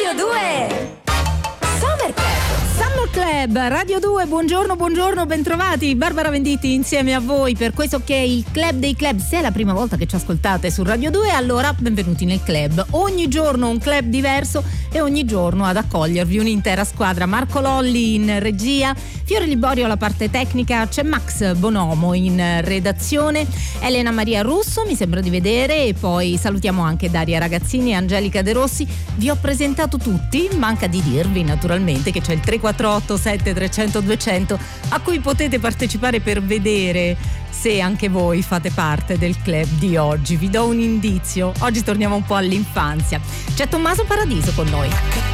Radio 2 Summer Club, Radio 2, buongiorno, bentrovati. Barbara Venditti insieme a voi per questo che è il Club dei Club. Se è la prima volta che ci ascoltate su Radio 2, allora benvenuti nel club. Ogni giorno un club diverso e ogni giorno ad accogliervi un'intera squadra. Marco Lolli in regia, Fiore Liborio alla parte tecnica, c'è Max Bonomo in redazione, Elena Maria Russo mi sembra di vedere, e poi salutiamo anche Daria Ragazzini e Angelica De Rossi. Vi ho presentato tutti, manca di dirvi naturalmente che c'è il 348 7300 200 a cui potete partecipare per vedere se anche voi fate parte del club di oggi. Vi do un indizio, oggi torniamo un po' all'infanzia. C'è Tommaso Paradiso con noi.